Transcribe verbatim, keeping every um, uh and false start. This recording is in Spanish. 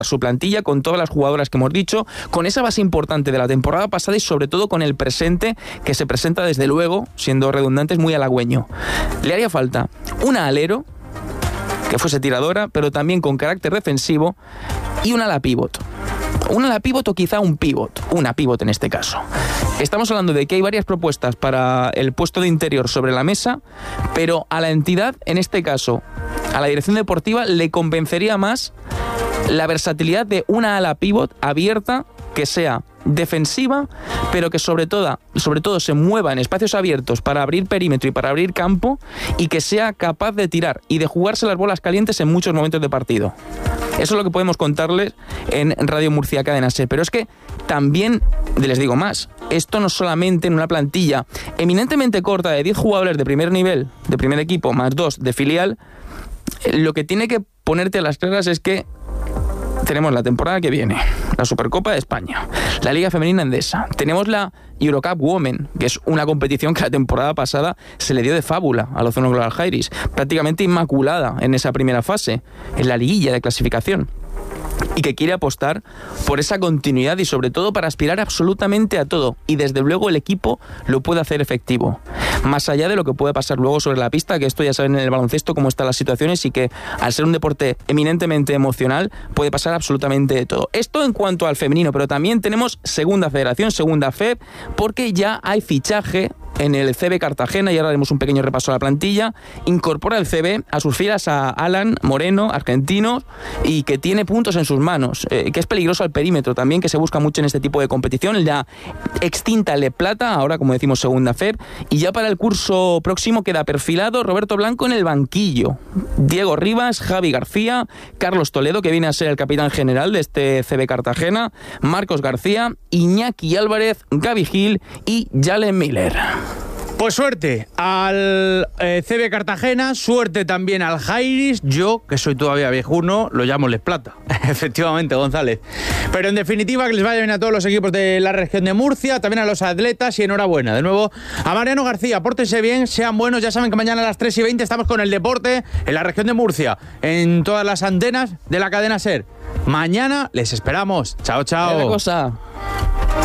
su plantilla con todas las jugadoras que hemos dicho, con esa base importante de la temporada pasada y sobre todo con el presente que se presenta desde luego, siendo redundantes, muy halagüeño. Le haría falta una alero que fuese tiradora, pero también con carácter defensivo, y una ala pivot. Una ala pivot o quizá un pivot, una pivot en este caso. Estamos hablando de que hay varias propuestas para el puesto de interior sobre la mesa, pero a la entidad, en este caso, a la dirección deportiva, le convencería más la versatilidad de una ala pivot abierta que sea defensiva, pero que sobre todo, sobre todo se mueva en espacios abiertos para abrir perímetro y para abrir campo, y que sea capaz de tirar y de jugarse las bolas calientes en muchos momentos de partido. Eso es lo que podemos contarles en Radio Murcia Cadena SER. Pero es que también, les digo más, esto no solamente en una plantilla eminentemente corta de diez jugadores de primer nivel, de primer equipo, más dos de filial, lo que tiene que ponerte a las claras es que tenemos la temporada que viene, la Supercopa de España, la Liga Femenina Endesa, tenemos la Eurocup Women, que es una competición que la temporada pasada se le dio de fábula a Ozono Global Jairis, prácticamente inmaculada en esa primera fase, en la liguilla de clasificación, y que quiere apostar por esa continuidad y sobre todo para aspirar absolutamente a todo, y desde luego el equipo lo puede hacer efectivo, más allá de lo que puede pasar luego sobre la pista, que esto ya saben en el baloncesto cómo están las situaciones, y que al ser un deporte eminentemente emocional puede pasar absolutamente de todo. Esto en cuanto al femenino, pero también tenemos segunda federación, segunda F E B, porque ya hay fichaje en el C B Cartagena, y ahora haremos un pequeño repaso a la plantilla. Incorpora el C B a sus filas a Alan Moreno, argentino, y que tiene puntos en sus manos, eh, que es peligroso al perímetro también, que se busca mucho en este tipo de competición. La extinta Le Plata, ahora como decimos segunda F E B, y ya para el curso próximo queda perfilado Roberto Blanco en el banquillo, Diego Rivas, Javi García, Carlos Toledo, que viene a ser el capitán general de este C B Cartagena, Marcos García, Iñaki Álvarez, Gaby Gil y Jalen Miller. Pues suerte al eh, C B Cartagena, suerte también al Jairis. Yo, que soy todavía viejuno, lo llamo Les Plata. Efectivamente, González. Pero en definitiva, que les vaya bien a todos los equipos de la región de Murcia, también a los atletas, y enhorabuena. De nuevo, a Mariano García, pórtense bien, sean buenos. Ya saben que mañana a las tres y veinte estamos con el deporte en la región de Murcia, en todas las antenas de la cadena SER. Mañana les esperamos. Chao, chao. Buena cosa.